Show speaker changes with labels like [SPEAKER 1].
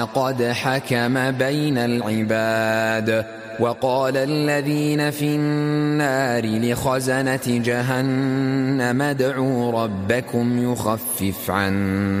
[SPEAKER 1] قد حكم بين العباد. وقال الذين في النار لخزنة جهنم ادعوا ربكم يخفف عنا